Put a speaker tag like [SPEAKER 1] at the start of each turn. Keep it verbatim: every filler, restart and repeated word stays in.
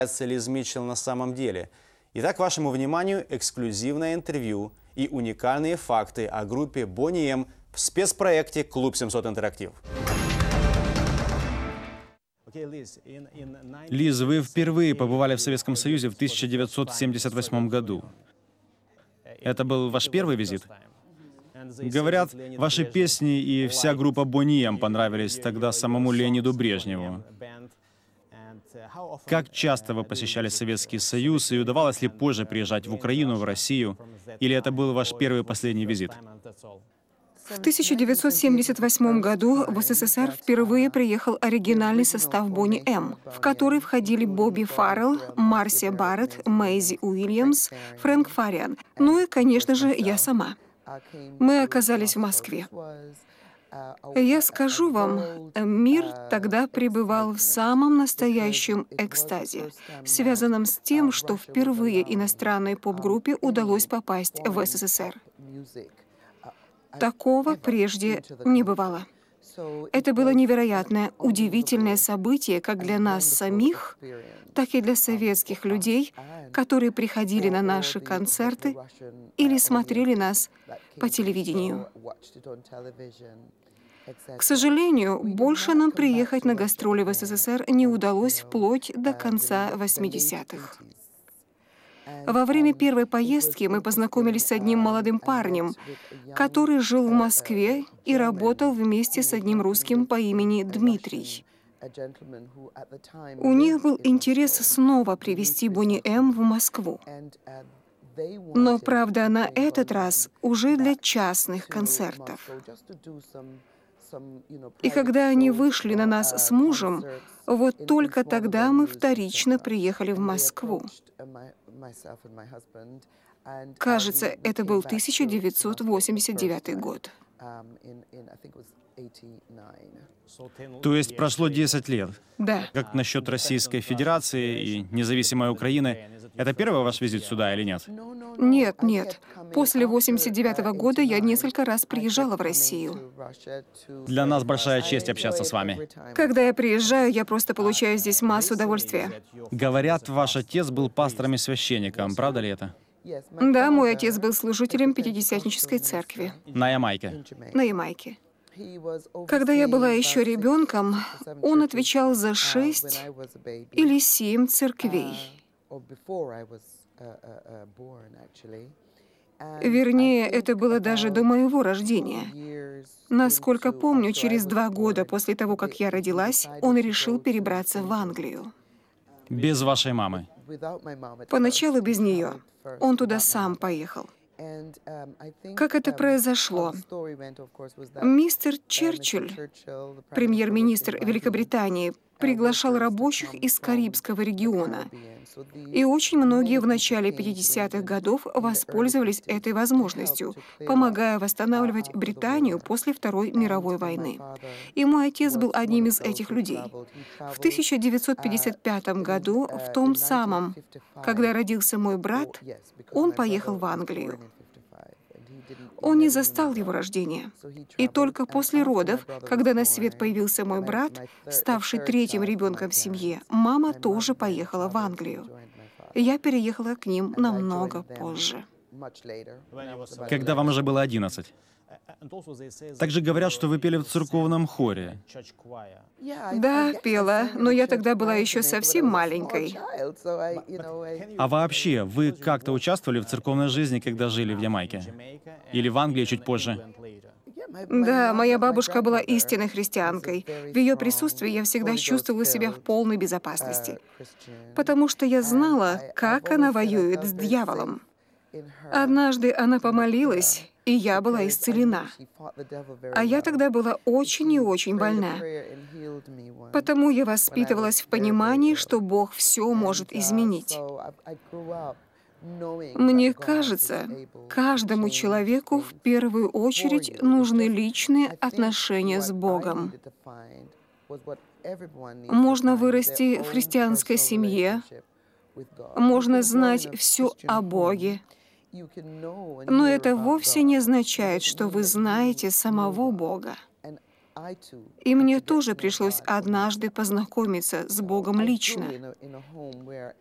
[SPEAKER 1] Лиз Митчелл на самом деле. Итак, вашему вниманию эксклюзивное интервью и уникальные факты о группе Boney M в спецпроекте «Клуб семьсот Интерактив».
[SPEAKER 2] Лиз, вы впервые побывали в Советском Союзе в тысяча девятьсот семьдесят восьмом году. Это был ваш первый визит? Говорят, ваши песни и вся группа Boney M понравились тогда самому Леониду Брежневу. Как часто вы посещали Советский Союз и удавалось ли позже приезжать в Украину, в Россию? Или это был ваш первый и последний визит?
[SPEAKER 3] В тысяча девятьсот семьдесят восьмом году в СССР впервые приехал оригинальный состав Boney M, в который входили Бобби Фаррелл, Марсия Барретт, Мэйзи Уильямс, Фрэнк Фариан, ну и, конечно же, я сама. Мы оказались в Москве. Я скажу вам, мир тогда пребывал в самом настоящем экстазе, связанном с тем, что впервые иностранной поп-группе удалось попасть в СССР. Такого прежде не бывало. Это было невероятное, удивительное событие как для нас самих, так и для советских людей, которые приходили на наши концерты или смотрели нас по телевидению. К сожалению, больше нам приехать на гастроли в СССР не удалось вплоть до конца восьмидесятых. Во время первой поездки мы познакомились с одним молодым парнем, который жил в Москве и работал вместе с одним русским по имени Дмитрий. У них был интерес снова привезти Boney M в Москву. Но, правда, на этот раз уже для частных концертов. И когда они вышли на нас с мужем, вот только тогда мы вторично приехали в Москву. Кажется, это был тысяча девятьсот восемьдесят девятый год.
[SPEAKER 2] То есть прошло десять лет?
[SPEAKER 3] Да.
[SPEAKER 2] Как насчет Российской Федерации и независимой Украины? Это первый ваш визит сюда или нет?
[SPEAKER 3] Нет, нет. После восемьдесят девятого года я несколько раз приезжала в Россию.
[SPEAKER 2] Для нас большая честь общаться с вами.
[SPEAKER 3] Когда я приезжаю, я просто получаю здесь массу удовольствия.
[SPEAKER 2] Говорят, ваш отец был пастором и священником. Правда ли это?
[SPEAKER 3] Да, мой отец был служителем Пятидесятнической церкви
[SPEAKER 2] На Ямайке.
[SPEAKER 3] на Ямайке. Когда я была еще ребенком, он отвечал за шесть или семь церквей. Вернее, это было даже до моего рождения. Насколько помню, через два года после того, как я родилась, он решил перебраться в Англию.
[SPEAKER 2] Без вашей мамы.
[SPEAKER 3] Поначалу без нее. Он туда сам поехал. Как это произошло? Мистер Черчилль, премьер-министр Великобритании, приглашал рабочих из Карибского региона. И очень многие в начале пятидесятых годов воспользовались этой возможностью, помогая восстанавливать Британию после Второй мировой войны. И мой отец был одним из этих людей. В тысяча девятьсот пятьдесят пятом году, в том самом, когда родился мой брат, он поехал в Англию. Он не застал его рождения. И только после родов, когда на свет появился мой брат, ставший третьим ребенком в семье, мама тоже поехала в Англию. Я переехала к ним намного позже.
[SPEAKER 2] Когда вам уже было одиннадцать. Также говорят, что вы пели в церковном хоре.
[SPEAKER 3] Да, пела, но я тогда была еще совсем маленькой.
[SPEAKER 2] А вообще, вы как-то участвовали в церковной жизни, когда жили в Ямайке? Или в Англии чуть позже?
[SPEAKER 3] Да, моя бабушка была истинной христианкой. В ее присутствии я всегда чувствовала себя в полной безопасности, потому что я знала, как она воюет с дьяволом. Однажды она помолилась, и я была исцелена. А я тогда была очень и очень больна. Потому я воспитывалась в понимании, что Бог все может изменить. Мне кажется, каждому человеку в первую очередь нужны личные отношения с Богом. Можно вырасти в христианской семье, можно знать все о Боге, но это вовсе не означает, что вы знаете самого Бога. И мне тоже пришлось однажды познакомиться с Богом лично.